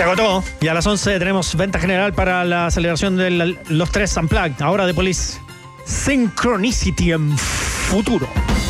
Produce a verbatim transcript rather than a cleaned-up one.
Se agotó y a las once tenemos venta general para la celebración de la, los tres Unplugged. Ahora de Police. Synchronicity en futuro.